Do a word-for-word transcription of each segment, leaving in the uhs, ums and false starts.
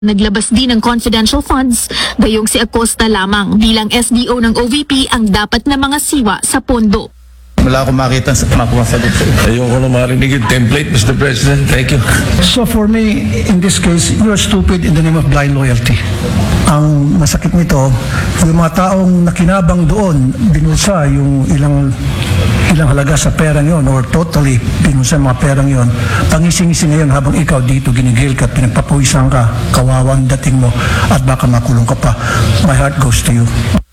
Naglabas din ng confidential funds, gayong si Acosta lamang bilang S D O ng O V P ang dapat na mga siwa sa pondo. Wala akong makita sa makuha sagot sa iyo. Ayoko na marinig yung template, Mister President. Thank you. So for me, in this case, you are stupid in the name of blind loyalty. Ang masakit nito, yung mga taong nakinabang doon, binulsa yung ilang ilang halaga sa perang yon or totally binulsa mga perang yon, pangising-ising ngayon habang ikaw dito ginigil ka at pinagpapawisan ka, kawawang dating mo at baka makulong ka pa. My heart goes to you.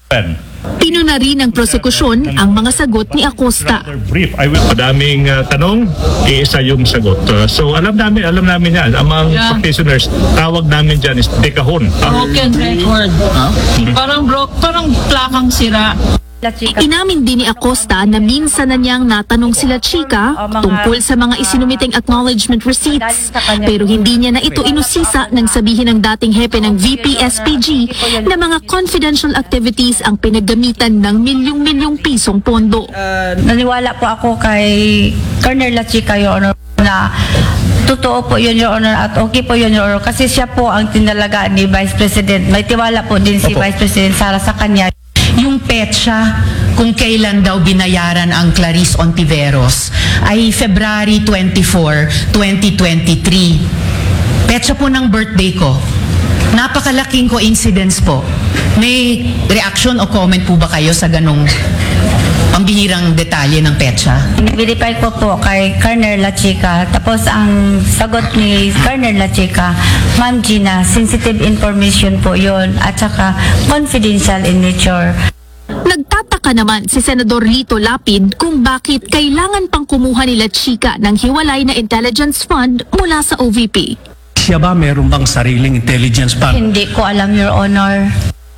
Pinuna rin ng prosekusyon ang mga sagot ni Acosta. Brief. I will... Madaming uh, tanong, iisa yung sagot. Uh, so alam namin, alam namin yan. Among Yeah. petitioners, tawag namin dyan is dekahon. Broken record. Parang broke, parang plakang sira. Inamin din ni Acosta na minsan na niyang natanong sila Chika tungkol sa mga isinumiteng acknowledgement receipts, pero hindi niya na ito inusisa nang sabihin ng dating hepe ng V P S P G na mga confidential activities ang pinaggamitan ng milyong-milyong pisong pondo. Uh, naniwala po ako kay Colonel La Chica, Your Honor, na totoo po yun, Your Honor, at okay po yun, Your Honor, kasi siya po ang tinalagaan ni Vice President. May tiwala po din si Opo. Vice President Sara sa kanya. Yung petsa kung kailan daw binayaran ang Clarice Ontiveros ay February twenty-fourth, twenty twenty-three. Petsa po ng birthday ko. Napakalaking coincidence po. May reaction o comment po ba kayo sa ganong pambihirang detalye ng petsa? Verify ko po kay Colonel La Chica. Tapos ang sagot ni Colonel La Chica, Ma'am Gina, sensitive information po yun at saka confidential in nature. Nagtataka naman si Senador Lito Lapid kung bakit kailangan pang kumuha nila Chika ng hiwalay na intelligence fund mula sa O V P. Siya ba meron bang sariling intelligence fund? Hindi ko alam, Your Honor.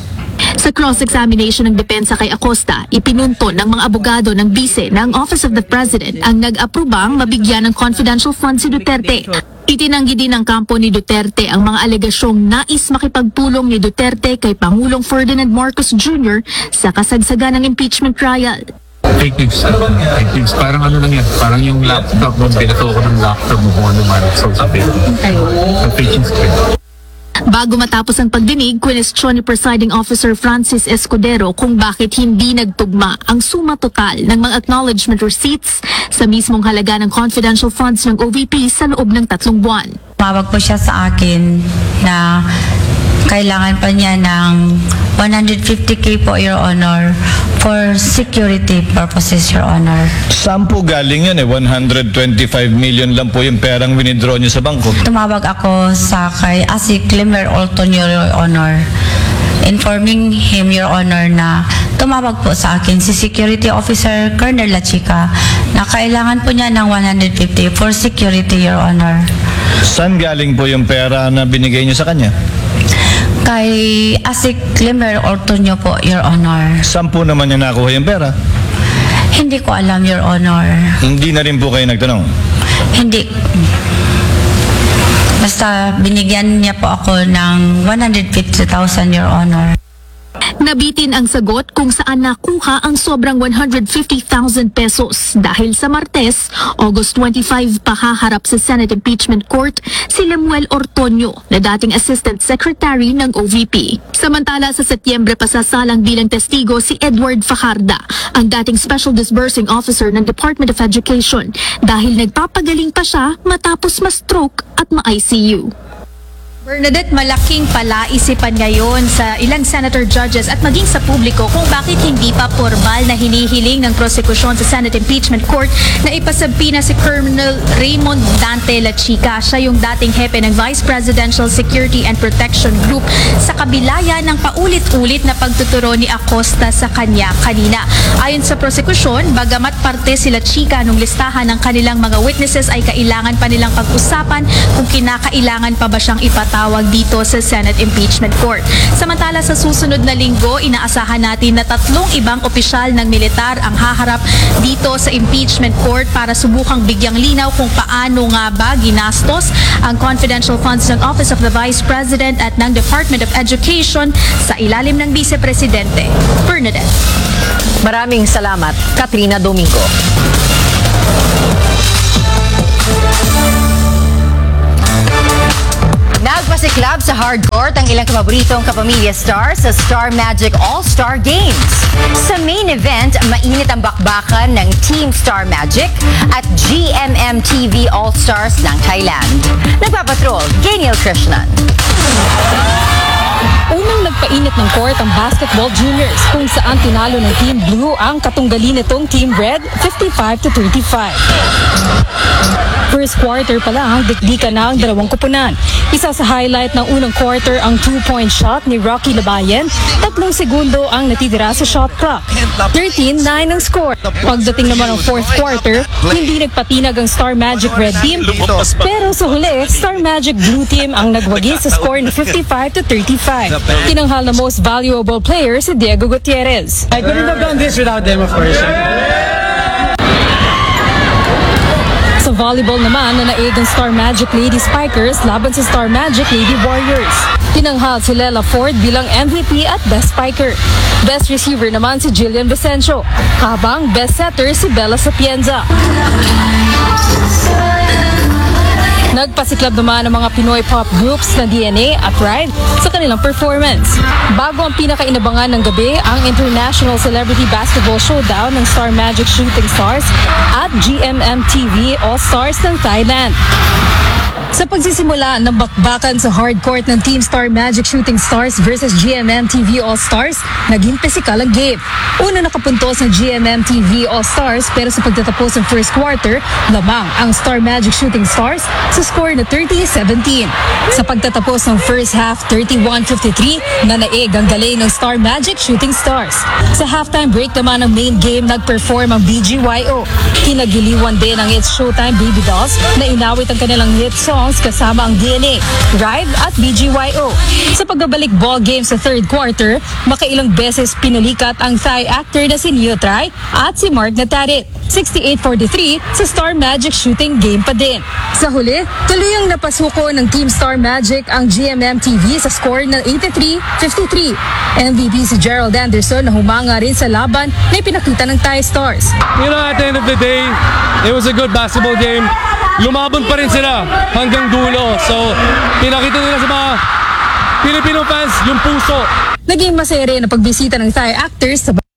Sa cross-examination ng depensa kay Acosta, ipinunto ng mga abogado ng bise ng Office of the President ang nag-aprobang mabigyan ng confidential fund si Duterte. Itinanggi din ng kampo ni Duterte ang mga alegasyong nais makipagtulong ni Duterte kay Pangulong Ferdinand Marcos Junior sa kasagsagan ng impeachment trial. Fake news. Fake news. Parang ano lang yan. Parang yung laptop mo, binato ko ng laptop mo kung ano man. So sabi. Fake news. Bago matapos ang pagdinig, kwestiyon ni Presiding Officer Francis Escudero kung bakit hindi nagtugma ang suma total ng mga acknowledgement receipts sa mismong halaga ng confidential funds ng O V P sa loob ng tatlong buwan. Tumawag po siya sa akin na kailangan pa niya ng one hundred fifty K po, Your Honor, for security purposes, Your Honor. Saan po galing yan eh? one hundred twenty-five million lang po yung perang winidraw niyo sa bangko. Tumawag ako sa kay Asik Limer Oltonio, Your Honor, informing him, Your Honor, na tumawag po sa akin si Security Officer Colonel La Chica na kailangan po niya ng one hundred fifty for security, Your Honor. Saan galing po yung pera na binigay niyo sa kanya? Kay Asik Limer Oltonio po, Your Honor. Saan po naman niya nakuha yung pera? Hindi ko alam, Your Honor. Hindi na rin po kayo nagtanong. Hindi. Basta binigyan niya po ako ng one hundred fifty thousand, Your Honor. Nabitin ang sagot kung saan nakuha ang sobrang one hundred fifty thousand pesos dahil sa Martes, August twenty-fifth, pahaharap sa Senate Impeachment Court si Lemuel Ortonio na dating Assistant Secretary ng O V P. Samantala sa Setyembre pasasalang bilang testigo si Edward Fajarda, ang dating Special Disbursing Officer ng Department of Education dahil nagpapagaling pa siya matapos ma-stroke at ma-I C U. Bernadette, malaking palaisipan ngayon sa ilang senator judges at maging sa publiko kung bakit hindi pa formal na hinihiling ng prosekusyon sa Senate Impeachment Court na ipasabina si Colonel Raymond Dante La Chica. Siya yung dating hepe ng Vice Presidential Security and Protection Group sa kabilaya ng paulit-ulit na pagtuturo ni Acosta sa kanya kanina. Ayon sa prosekusyon, bagamat parte sila Chica nung listahan ng kanilang mga witnesses ay kailangan pa nilang pag-usapan kung kinakailangan pa ba siyang ipatawag tawag dito sa Senate Impeachment Court. Samantala sa susunod na linggo, inaasahan natin na tatlong ibang opisyal ng militar ang haharap dito sa Impeachment Court para subukang bigyang linaw kung paano nga ba ginastos ang confidential funds ng Office of the Vice President at ng Department of Education sa ilalim ng Vice Presidente. Bernadette. Maraming salamat, Katrina Domingo. Nagpasiklab sa hardcourt ang ilang kapaboritong kapamilya stars sa Star Magic All-Star Games. Sa main event, mainit ang bakbakan ng Team Star Magic at G M M T V All-Stars ng Thailand. Nagpapatrol, Geniel Krishnan. Unang nagpainit ng court ang basketball juniors kung saan tinalo ng Team Blue ang katunggali nitong Team Red fifty-five to thirty-five. First quarter pa lang, dikdikan na ang dalawang kupunan. Isa sa highlight ng unang quarter ang two-point shot ni Rocky Labayen. Tatlong segundo ang natitira sa shot clock. thirteen nine ang score. Pagdating naman ng fourth quarter, hindi nagpatinag ang Star Magic Red Team. Pero sa huli, Star Magic Blue Team ang nagwagi sa score na fifty-five to thirty-five. Tinanghal na most valuable player si Diego Gutierrez. I couldn't have done this without them, of course. Sa volleyball naman, nanaig ang Star Magic Lady Spikers laban sa Star Magic Lady Warriors. Tinanghal si Lela Ford bilang M V P at Best Spiker. Best Receiver naman si Jillian Vicencio, habang Best Setter si Bella Sapienza. Nagpasiklab naman ang mga Pinoy pop groups na D N A at Ride sa kanilang performance. Bago ang pinakainabangan ng gabi, ang International Celebrity Basketball Showdown ng Star Magic Shooting Stars at G M M T V All-Stars ng Thailand. Sa pagsisimula ng bakbakan sa hardcourt ng Team Star Magic Shooting Stars versus G M M T V All-Stars, naging pisikal ang game. Una nakapuntos ng G M M T V All-Stars pero sa pagtatapos ng first quarter, lamang ang Star Magic Shooting Stars sa score na thirty seventeen. Sa pagtatapos ng first half, thirty-one fifty-three, nanaig ang galing ng Star Magic Shooting Stars. Sa halftime break naman ng main game, nag-perform ang B G Y O. Kinagiliwan din ang It's Showtime Baby Dolls na inawit ang kanilang hit songs kasama ang D N A, Ride at B G Y O. Sa pagbabalik ball game sa third quarter, makailang beses pinalikat ang Thai actor na si Neo Trai at si Mark Natarit. sixty-eight forty-three sa Star Magic Shooting game pa din. Sa huli, tuloy ang napasuko ng Team Star Magic ang G M M T V sa score na eighty-three fifty-three. M V P si Gerald Anderson na humanga rin sa laban na ipinakita ng Thai Stars. You know, at the end of the day, it was a good basketball game. Lumaban pa rin sila hanggang dulo. So, pinakita nila sa mga Filipino fans yung puso. Naging masaya rin ang pagbisita ng Thai actors sa